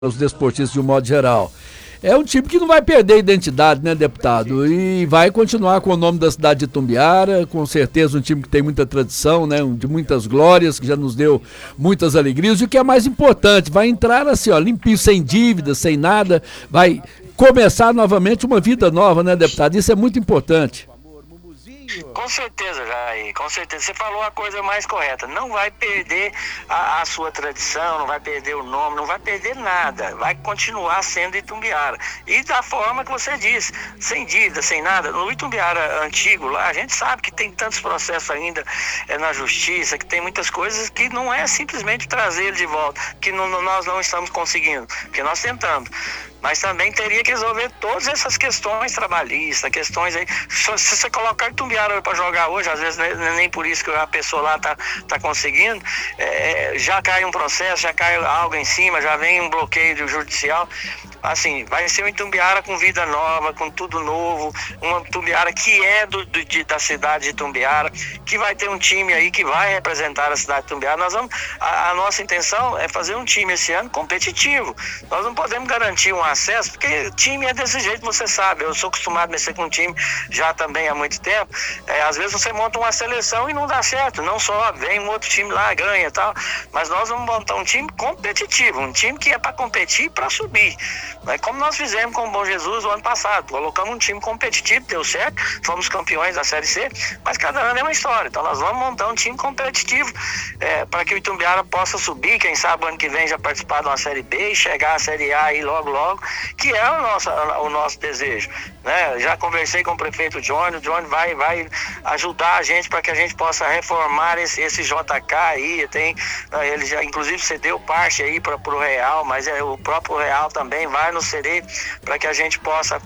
os desportistas de um modo geral. É um time que não vai perder a identidade, né, deputado? E vai continuar com o nome da cidade de Itumbiara, com certeza um time que tem muita tradição, né, de muitas glórias, que já nos deu muitas alegrias. E o que é mais importante, vai entrar assim, ó, limpinho, sem dívidas, sem nada, vai começar novamente uma vida nova, né, deputado? Isso é muito importante. Com certeza, Jair, com certeza. Você falou a coisa mais correta. Não vai perder a sua tradição, não vai perder o nome, não vai perder nada. Vai continuar sendo Itumbiara. E da forma que você disse, sem dívida, sem nada. No Itumbiara antigo lá, a gente sabe que tem tantos processos ainda na justiça, que tem muitas coisas que não é simplesmente trazer ele de volta, que nós não estamos conseguindo, porque nós tentamos. Mas também teria que resolver todas essas questões trabalhistas, questões aí. Se você colocar Itumbiara para jogar hoje, às vezes nem por isso que a pessoa lá tá conseguindo, já cai um processo, já cai algo em cima, já vem um bloqueio judicial. Assim, vai ser um Itumbiara com vida nova, com tudo novo, uma Itumbiara que é da cidade de Itumbiara, que vai ter um time aí que vai representar a cidade de Itumbiara. A nossa intenção é fazer um time esse ano competitivo. Nós não podemos garantir um acesso, porque time é desse jeito, você sabe. Eu sou acostumado a mexer com time já também há muito tempo. Às vezes você monta uma seleção e não dá certo, não sobe, vem um outro time lá, ganha e tal. Mas nós vamos montar um time competitivo, um time que é para competir e para subir. Como nós fizemos com o Bom Jesus o ano passado, colocamos um time competitivo, deu certo, fomos campeões da Série C, mas cada ano é uma história, então nós vamos montar um time competitivo para que o Itumbiara possa subir, quem sabe o ano que vem já participar de uma Série B e chegar à Série A aí logo, que é o nosso desejo, né? Já conversei com o prefeito Johnny, o Johnny vai ajudar a gente para que a gente possa reformar esse JK aí, ele já inclusive cedeu parte aí para o Real, mas o próprio Real também vai nos ceder para que a gente possa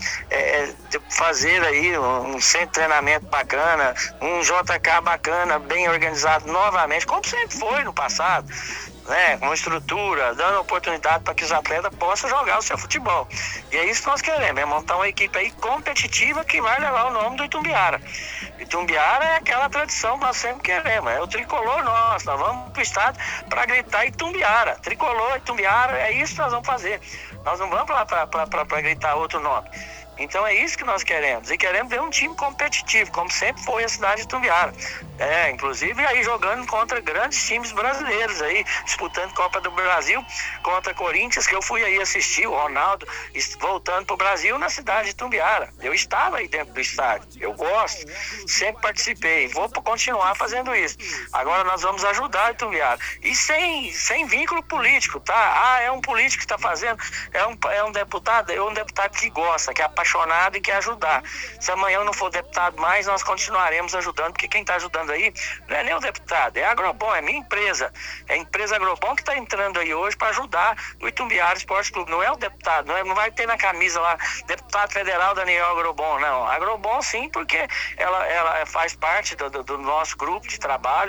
fazer aí um centro de treinamento bacana, um JK bacana, bem organizado novamente, como sempre foi no passado, né, com estrutura, dando oportunidade para que os atletas possam jogar o seu futebol. E é isso que nós queremos, é montar uma equipe aí competitiva que vai levar o nome do Itumbiara. Itumbiara é aquela tradição que nós sempre queremos, é o tricolor nosso. Nós vamos para o estado para gritar Itumbiara, tricolor, Itumbiara, é isso que nós vamos fazer. Nós não vamos lá para gritar outro nome. Então é isso que nós queremos. E queremos ver um time competitivo, como sempre foi a cidade de Itumbiara. Inclusive aí jogando contra grandes times brasileiros aí, disputando Copa do Brasil contra Corinthians, que eu fui aí assistir, o Ronaldo voltando para o Brasil na cidade de Itumbiara. Eu estava aí dentro do estádio, eu gosto, sempre participei, vou continuar fazendo isso. Agora nós vamos ajudar Itumbiara. E sem vínculo político, tá? É um político que está fazendo, é um deputado que gosta, que é apaixonado e quer ajudar. Se amanhã eu não for deputado mais, nós continuaremos ajudando, porque quem está ajudando aí não é nem o deputado, é a Agrobom, é minha empresa. É a empresa Agrobom que está entrando aí hoje para ajudar o Itumbiara Esporte Clube. Não é o deputado, não vai ter na camisa lá, deputado federal Daniel Agrobom, não. A Agrobom sim, porque ela faz parte do nosso grupo de trabalho,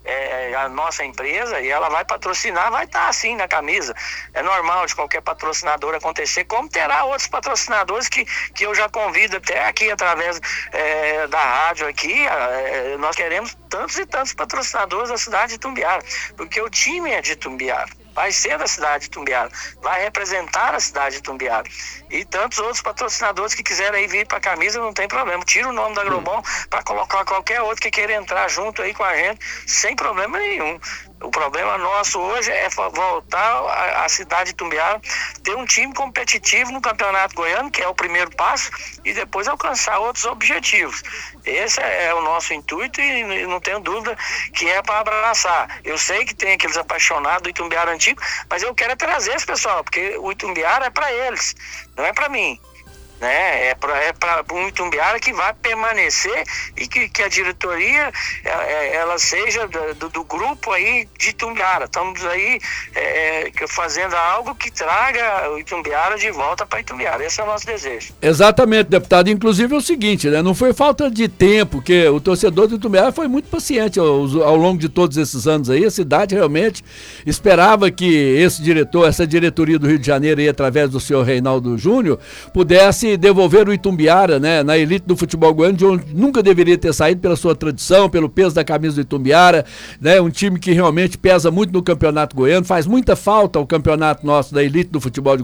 a nossa empresa, e ela vai patrocinar, vai estar assim na camisa. É normal de qualquer patrocinador acontecer, como terá outros patrocinadores que eu já convido até aqui através da rádio aqui. Nós queremos tantos e tantos patrocinadores da cidade de Itumbiara, porque o time é de Itumbiara, vai ser da cidade de Itumbiara, vai representar a cidade de Itumbiara. E tantos outros patrocinadores que quiserem aí vir para a camisa, não tem problema, tira o nome da Agrobom para colocar qualquer outro que queira entrar junto aí com a gente, sem problema nenhum. O problema nosso hoje é voltar à cidade de Itumbiara, ter um time competitivo no Campeonato Goiano, que é o primeiro passo, e depois alcançar outros objetivos. Esse é o nosso intuito e não tenho dúvida que é para abraçar. Eu sei que tem aqueles apaixonados do Itumbiara antigo, mas eu quero trazer esse pessoal, porque o Itumbiara é para eles, não é para mim. Né? É para um Itumbiara que vai permanecer e que a diretoria ela seja do grupo aí de Itumbiara. Estamos aí fazendo algo que traga o Itumbiara de volta para Itumbiara. Esse é o nosso desejo. Exatamente, deputado. Inclusive é o seguinte, né? Não foi falta de tempo, que o torcedor do Itumbiara foi muito paciente ao longo de todos esses anos aí. A cidade realmente esperava que essa diretoria do Rio de Janeiro, aí, através do senhor Reinaldo Júnior, pudesse merece devolver o Itumbiara, né, na elite do futebol goiano, de onde nunca deveria ter saído pela sua tradição, pelo peso da camisa do Itumbiara, né, um time que realmente pesa muito no campeonato goiano, faz muita falta ao campeonato nosso da elite do futebol